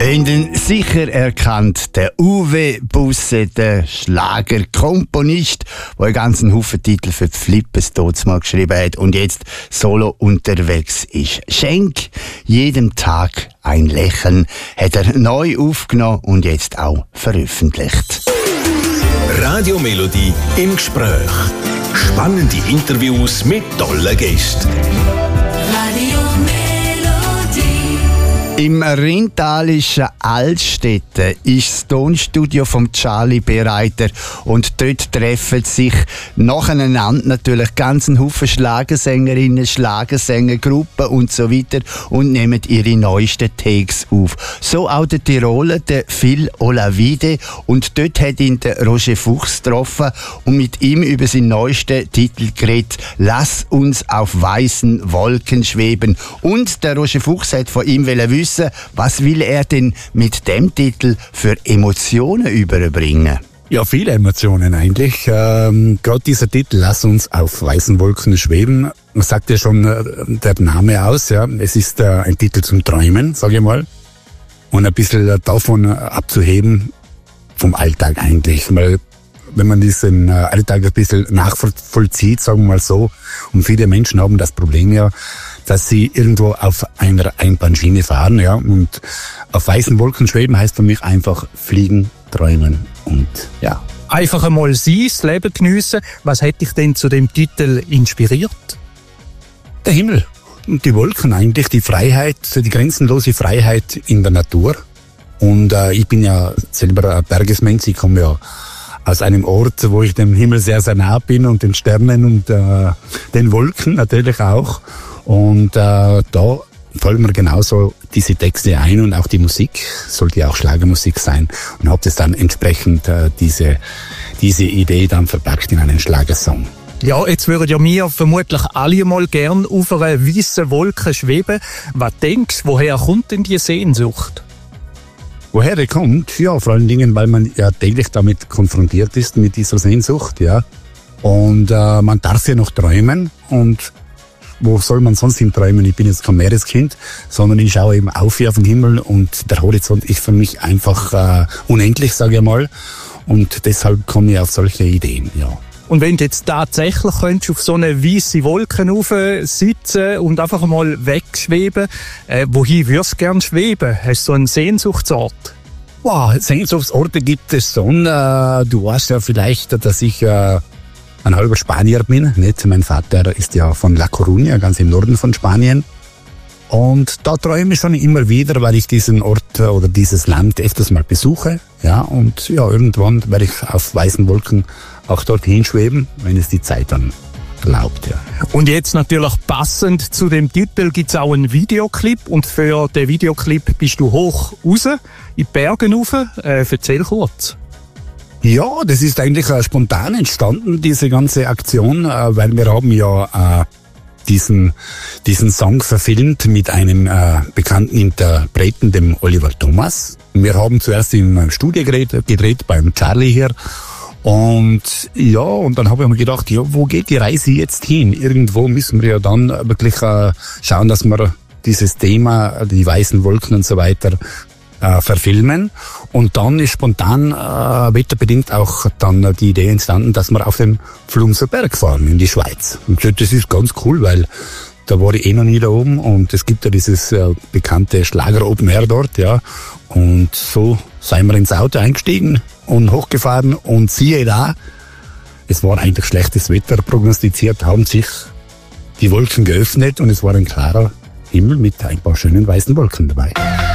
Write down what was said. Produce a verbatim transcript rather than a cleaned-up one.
Ihn sicher erkannt, der Uwe Busse, der Schlagerkomponist, der einen ganzen Haufen Titel für die Flippers dort mal geschrieben hat und jetzt solo unterwegs ist. Schenk jedem Tag ein Lächeln hat er neu aufgenommen und jetzt auch veröffentlicht. Radio Melodie im Gespräch. Spannende Interviews mit tollen Gästen. Radio Im rheintalischen Altstädten ist das Tonstudio von Charlie Bereiter und dort treffen sich nacheinander natürlich ganz ein Haufen Schlagersängerinnen, Schlagersänger, Gruppen und so weiter und nehmen ihre neuesten Takes auf. So auch der Tiroler, der Phil Olavide, und dort hat ihn der Roger Fuchs getroffen und mit ihm über seinen neuesten Titel geredet, «Lass uns auf weißen Wolken schweben». Und der Roger Fuchs hat von ihm wissen, was will er denn mit dem Titel für Emotionen überbringen? Ja, viele Emotionen eigentlich. Ähm, Gerade dieser Titel, «Lass uns auf weißen Wolken schweben», man sagt ja schon äh, der Name aus. Ja, es ist äh, ein Titel zum Träumen, sage ich mal, und ein bisschen davon abzuheben vom Alltag eigentlich, weil wenn man diesen äh, Alltag ein bisschen nachvollzieht, sagen wir mal so, und viele Menschen haben das Problem ja, dass sie irgendwo auf einer Einbahnschiene fahren, ja, und auf weißen Wolken schweben heißt für mich einfach fliegen, träumen und ja. Einfach einmal sein, das Leben geniessen. Was hat dich denn zu dem Titel inspiriert? Der Himmel und die Wolken eigentlich, die Freiheit, die grenzenlose Freiheit in der Natur. Und äh, ich bin ja selber ein Bergesmensch, ich komme ja aus einem Ort, wo ich dem Himmel sehr, sehr nah bin und den Sternen und äh, den Wolken natürlich auch. Und äh, da fallen mir genauso diese Texte ein und auch die Musik, sollte ja auch Schlagermusik sein. Und habe das dann entsprechend äh, diese, diese Idee dann verpackt in einen Schlagersong. Ja, jetzt würden ja wir vermutlich alle mal gern auf einer weißen Wolke schweben. Was denkst du, woher kommt denn die Sehnsucht? Woher die kommt? Ja, vor allen Dingen, weil man ja täglich damit konfrontiert ist, mit dieser Sehnsucht, ja. Und äh, man darf ja noch träumen und wo soll man sonst hin träumen? Ich bin jetzt kein Meereskind, sondern ich schaue eben auf hier auf den Himmel und der Horizont ist für mich einfach äh, unendlich, sage ich mal. Und deshalb komme ich auf solche Ideen, ja. Und wenn du jetzt tatsächlich könntest auf so eine weisse Wolke rauf sitzen und einfach mal wegschweben, äh, wohin würdest du gerne schweben? Hast du so einen Sehnsuchtsort? Wow, Sehnsuchtsorte gibt es schon. Äh, du weißt ja vielleicht, dass ich äh, ein halber Spanier bin. Nicht? Mein Vater ist ja von La Coruña, ganz im Norden von Spanien. Und da träume ich schon immer wieder, weil ich diesen Ort oder dieses Land öfters mal besuche. Ja, und ja, irgendwann werde ich auf weißen Wolken auch dorthin schweben, wenn es die Zeit dann erlaubt. Ja. Und jetzt natürlich passend zu dem Titel gibt es auch einen Videoclip. Und für den Videoclip bist du hoch raus, in die Berge rauf. Äh, erzähl kurz. Ja, das ist eigentlich äh, spontan entstanden, diese ganze Aktion, äh, weil wir haben ja äh, diesen, diesen Song verfilmt mit einem äh, bekannten Interpreten, dem Oliver Thomas. Wir haben zuerst in einem Studio gedreht, gedreht beim Charlie hier. Und ja, und dann habe ich mir gedacht, ja, wo geht die Reise jetzt hin? Irgendwo müssen wir ja dann wirklich äh, schauen, dass wir dieses Thema, die weißen Wolken und so weiter, äh, verfilmen. Und dann ist spontan, äh, wetterbedingt auch dann die Idee entstanden, dass wir auf den Flumser Berg fahren in die Schweiz. Und das ist ganz cool, weil da war ich eh noch nie da oben und es gibt ja dieses äh, bekannte Schlager Open Air dort, ja. Und so sind wir ins Auto eingestiegen und hochgefahren und siehe da, es war eigentlich schlechtes Wetter prognostiziert, haben sich die Wolken geöffnet und es war ein klarer Himmel mit ein paar schönen weißen Wolken dabei.